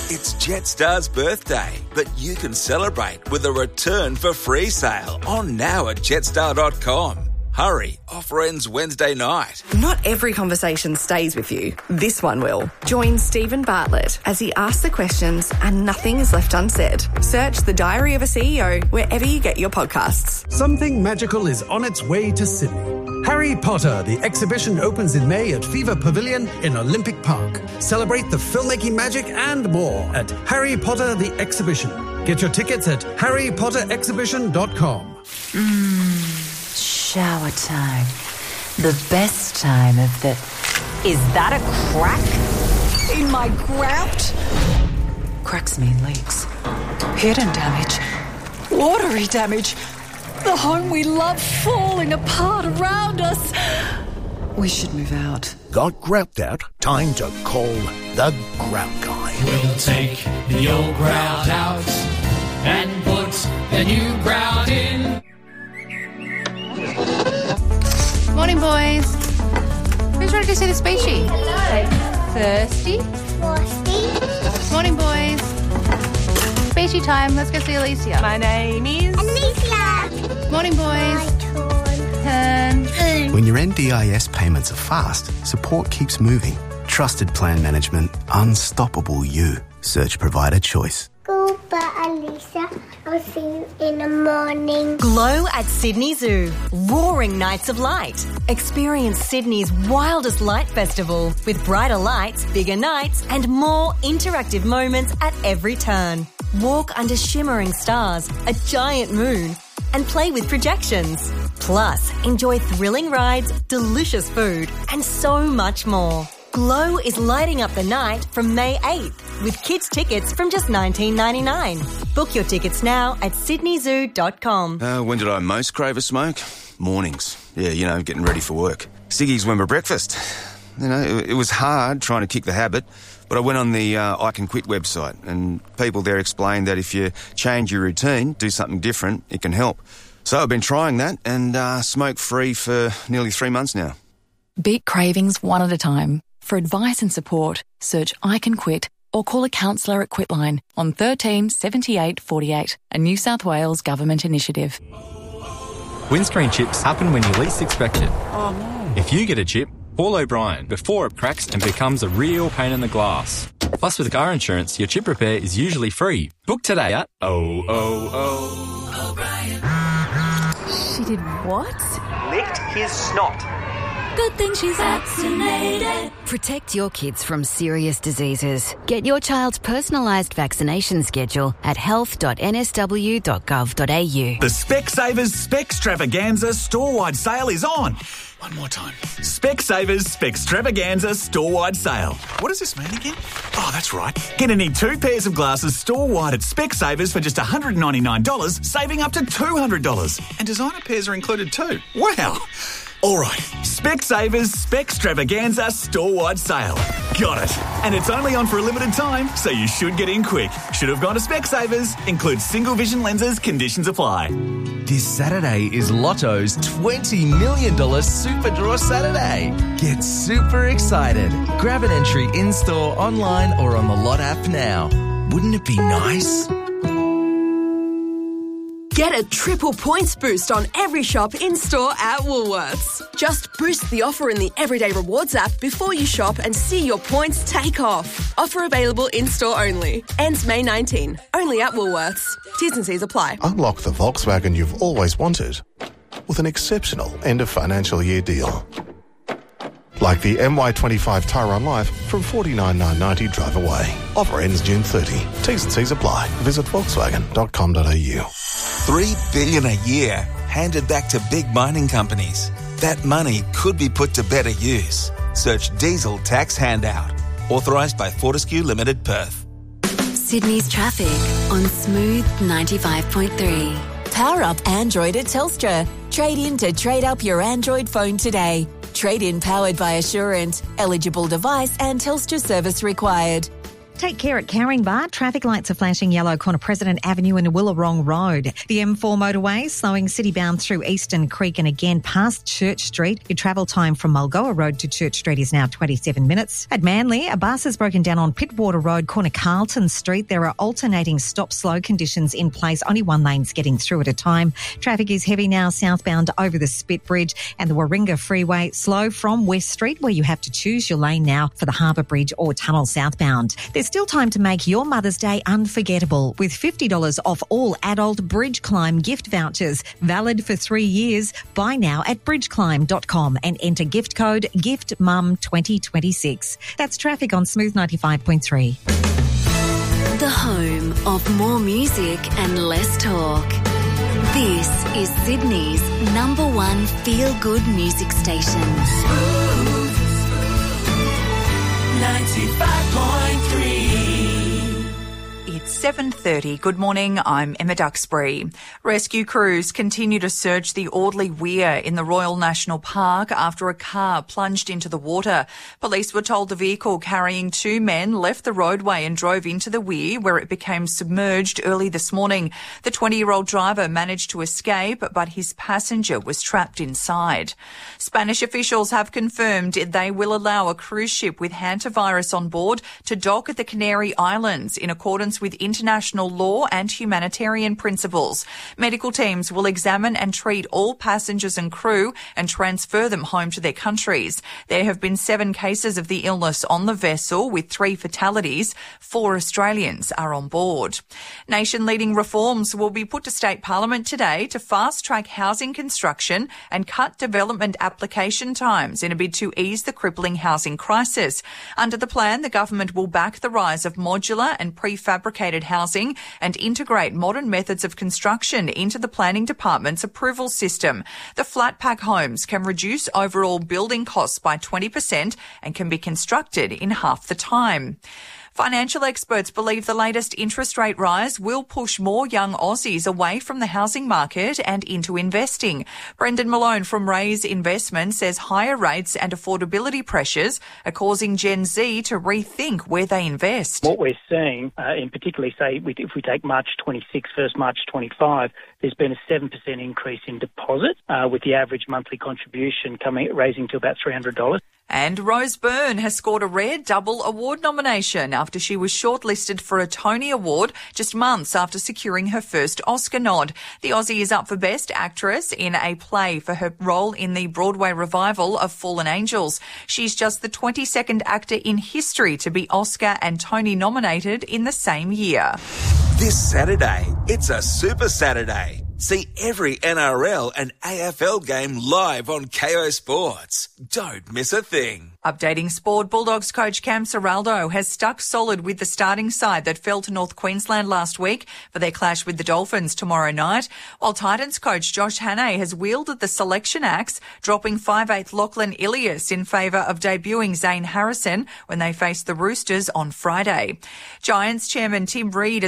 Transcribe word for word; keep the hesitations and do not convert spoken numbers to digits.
It's Jetstar's birthday, but you can celebrate with a return for free sale on now at jetstar dot com. Hurry, offer ends Wednesday night. Not every conversation stays with you. This one will. Join Stephen Bartlett as he asks the questions and nothing is left unsaid. Search The Diary of a C E O wherever you get your podcasts. Something magical is on its way to Sydney. Harry Potter, the exhibition opens in May at Fever Pavilion in Olympic Park. Celebrate the filmmaking magic and more at Harry Potter the Exhibition. Get your tickets at harry potter exhibition dot com. Mmm, shower time. The best time of the... Is that a crack in my grout? Cracks mean leaks. Hidden damage. Watery damage. The home we love falling apart around us. We should move out. Got grout out? Time to call the Grout Guy. We'll take the old grout out and put the new grout in. Morning, boys. Who's ready to see the species? Hello. Thirsty? Thirsty. Morning, boys. Species time. Let's go see Alicia. My name is... Alicia. Morning, boys. Turn. Turn. When your N D I S payments are fast, support keeps moving. Trusted plan management, unstoppable you. Search provider choice. Goodbye, Alicia. I'll see you in the morning. Glow at Sydney Zoo. Roaring nights of light. Experience Sydney's wildest light festival with brighter lights, bigger nights and more interactive moments at every turn. Walk under shimmering stars, a giant moon and play with projections. Plus, enjoy thrilling rides, delicious food and so much more. Glow is lighting up the night from May eighth with kids' tickets from just nineteen ninety-nine. Book your tickets now at sydney zoo dot com. Uh, when did I most crave a smoke? Mornings. Yeah, you know, getting ready for work. Ciggies went for breakfast. You know, it, it was hard trying to kick the habit, but I went on the uh, I Can Quit website and people there explained that if you change your routine, do something different, it can help. So I've been trying that and uh, smoke-free for nearly three months now. Beat cravings one at a time. For advice and support, search I Can Quit or call a counsellor at Quitline on thirteen seventy-eight forty-eight, a New South Wales government initiative. Windscreen chips happen when you least expect it. Oh no. If you get a chip, call O'Brien before it cracks and becomes a real pain in the glass. Plus, with car insurance, your chip repair is usually free. Book today at oh oh oh O'Brien. She did what? Licked his snot. Good thing she's vaccinated. Protect your kids from serious diseases. Get your child's personalised vaccination schedule at health dot n s w dot gov dot a u. The Specsavers Specstravaganza store-wide sale is on. One more time. Specsavers Specstravaganza store-wide sale. What does this mean again? Oh, that's right. Get any two pairs of glasses store-wide at Specsavers for just one hundred ninety-nine dollars, saving up to two hundred dollars. And designer pairs are included too. Wow. All right, Specsavers Specstravaganza store-wide sale. Got it. And it's only on for a limited time, so you should get in quick. Should have gone to Specsavers. Includes single vision lenses. Conditions apply. This Saturday is Lotto's twenty million dollars Super Draw Saturday. Get super excited. Grab an entry in-store, online or on the Lot app now. Wouldn't it be nice? Get a triple points boost on every shop in-store at Woolworths. Just boost the offer in the Everyday Rewards app before you shop and see your points take off. Offer available in-store only. Ends May nineteenth. Only at Woolworths. T's and C's apply. Unlock the Volkswagen you've always wanted with an exceptional end-of-financial year deal. Like the M Y twenty-five Tyron Life from forty-nine thousand nine hundred ninety drive away. Offer ends June thirtieth. T's and C's apply. Visit volkswagen dot com dot a u. Three billion dollars a year handed back to big mining companies. That money could be put to better use. Search diesel tax handout. Authorised by Fortescue Limited, Perth. Sydney's traffic on Smooth ninety-five point three. Power up Android at Telstra. Trade in to trade up your Android phone today. Trade in powered by Assurant. Eligible device and Telstra service required. Take care at Caringbah. Traffic lights are flashing yellow corner President Avenue and Willarong Road. The M four motorway slowing city-bound through Eastern Creek and again past Church Street. Your travel time from Mulgoa Road to Church Street is now twenty-seven minutes. At Manly, a bus has broken down on Pittwater Road, corner Carlton Street. There are alternating stop-slow conditions in place. Only one lane's getting through at a time. Traffic is heavy now southbound over the Spit Bridge and the Warringah Freeway. Slow from West Street, where you have to choose your lane now for the Harbour Bridge or tunnel southbound. There's still time to make your Mother's Day unforgettable with fifty dollars off all adult Bridge Climb gift vouchers, valid for three years. Buy now at bridge climb dot com and enter gift code gift mum twenty twenty-six. That's traffic on Smooth ninety-five point three. The home of more music and less talk. This is Sydney's number one feel-good music station. ninety-five point three. It's seven thirty. Good morning, I'm Emma Duxbury. Rescue crews continue to search the Audley Weir in the Royal National Park after a car plunged into the water. Police were told the vehicle carrying two men left the roadway and drove into the weir, where it became submerged early this morning. The twenty-year-old driver managed to escape, but his passenger was trapped inside. Spanish officials have confirmed they will allow a cruise ship with hantavirus on board to dock at the Canary Islands in accordance with international law and humanitarian principles. Medical teams will examine and treat all passengers and crew and transfer them home to their countries. There have been seven cases of the illness on the vessel, with three fatalities. Four Australians are on board. Nation-leading reforms will be put to State Parliament today to fast-track housing construction and cut development application times in a bid to ease the crippling housing crisis. Under the plan, the government will back the rise of modular and prefabricated housing and integrate modern methods of construction into the Planning Department's approval system. The flat pack homes can reduce overall building costs by twenty percent and can be constructed in half the time. Financial experts believe the latest interest rate rise will push more young Aussies away from the housing market and into investing. Brendan Malone from Raise Investment says higher rates and affordability pressures are causing Gen Z to rethink where they invest. What we're seeing, uh, in particularly, say, if we take March twenty-six versus March twenty-five, there's been a seven percent increase in deposit, uh, with the average monthly contribution coming raising to about three hundred dollars. And Rose Byrne has scored a rare double award nomination after she was shortlisted for a Tony Award just months after securing her first Oscar nod. The Aussie is up for Best Actress in a play for her role in the Broadway revival of Fallen Angels. She's just the twenty-second actor in history to be Oscar and Tony nominated in the same year. This Saturday, it's a Super Saturday. See every N R L and A F L game live on Kayo Sports. Don't miss a thing. Updating sport, Bulldogs coach Cam Ciraldo has stuck solid with the starting side that fell to North Queensland last week for their clash with the Dolphins tomorrow night, while Titans coach Josh Hannay has wielded the selection axe, dropping five eighth Lachlan Ilias in favour of debuting Zane Harrison when they face the Roosters on Friday. Giants chairman Tim Reid